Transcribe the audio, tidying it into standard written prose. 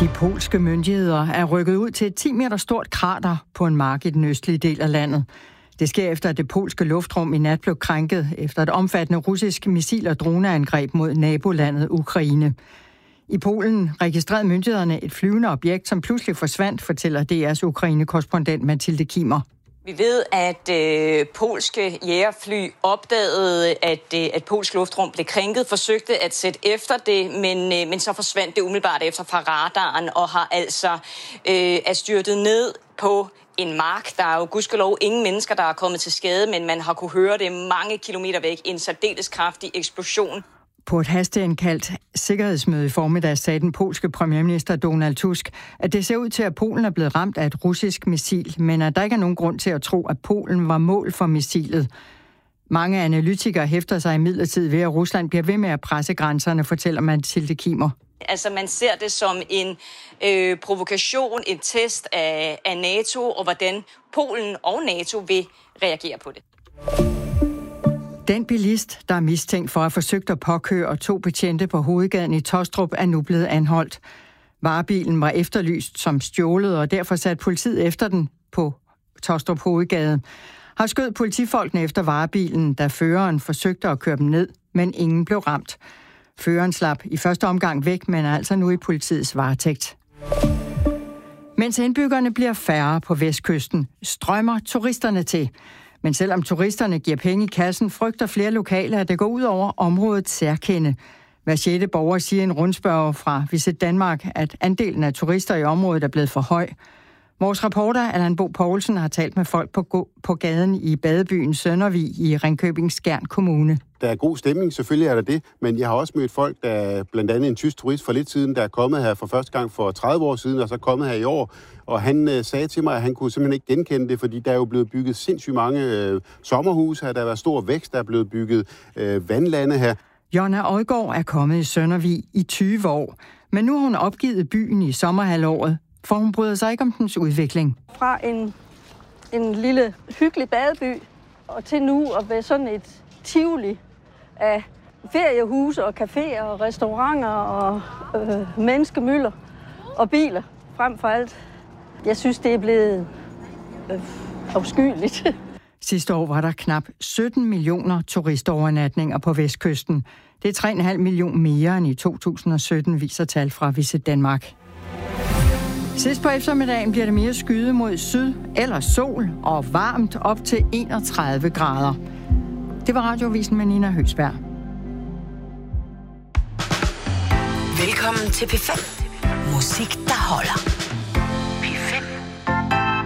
De polske myndigheder er rykket ud til et 10 meter stort krater på en mark i den østlige del af landet. Det sker efter, at det polske luftrum i nat blev krænket efter et omfattende russisk missil- og droneangreb mod nabolandet Ukraine. I Polen registrerede myndighederne et flyvende objekt, som pludselig forsvandt, fortæller DR's Ukraine-korrespondent Mathilde Kimmer. Vi ved, at polske jægerfly opdagede, at polsk luftrum blev krænket, forsøgte at sætte efter det, men så forsvandt det umiddelbart efter fra radaren og har altså er styrtet ned på en mark. Der er jo gudskelov ingen mennesker, der er kommet til skade, men man har kunne høre det mange kilometer væk. En særdeles kraftig eksplosion. På et hasteindkaldt sikkerhedsmøde i formiddag sagde den polske premierminister Donald Tusk, at det ser ud til, at Polen er blevet ramt af et russisk missil, men at der ikke er nogen grund til at tro, at Polen var mål for missilet. Mange analytikere hæfter sig imidlertid ved, at Rusland bliver ved med at presse grænserne, fortæller Mathilde Kimmer. Altså man ser det som en provokation, en test af NATO, og hvordan Polen og NATO vil reagere på det. Den bilist, der er mistænkt for at have forsøgt at påkøre 2 betjente på hovedgaden i Tostrup, er nu blevet anholdt. Varebilen var efterlyst som stjålet, og derfor satte politiet efter den på Tostrup hovedgade. Har skød politifolkene efter varebilen, da føreren forsøgte at køre dem ned, men ingen blev ramt. Føreren slap i første omgang væk, men er altså nu i politiets varetægt. Mens indbyggerne bliver færre på vestkysten, strømmer turisterne til. Men selvom turisterne giver penge i kassen, frygter flere lokale, at det går ud over områdets særkende. Hver 6. borger siger i en rundspørge fra Visit Danmark, at andelen af turister i området er blevet for høj. Vores reporter Allan Bo Poulsen har talt med folk på gaden i badebyen Søndervig i Ringkøbing-Skjern Kommune. Der er god stemning, selvfølgelig er der det, men jeg har også mødt folk, der blandt andet en tysk turist for lidt siden, der er kommet her for første gang for 30 år siden, og så kommet her i år. Og han sagde til mig, at han kunne simpelthen ikke genkende det, fordi der er jo blevet bygget sindssygt mange sommerhus her, der har været stor vækst, der er blevet bygget vandlande her. Jonna Odgaard er kommet i Søndervig i 20 år, men nu har hun opgivet byen i sommerhalvåret, for hun bryder sig ikke om dens udvikling. Fra en lille hyggelig badeby og til nu at være sådan et tivoli af feriehuse og caféer og restauranter og menneskemylder og biler frem for alt. Jeg synes, det er blevet afskyeligt. Sidste år var der knap 17 millioner turistovernatninger på vestkysten. Det er 3,5 millioner mere end i 2017, viser tal fra Visit Danmark. Sidst på eftermiddagen bliver det mere skyde mod syd eller sol og varmt op til 31 grader. Det var Radioavisen med Nina Høgsberg. Velkommen til P5. Musik, der holder.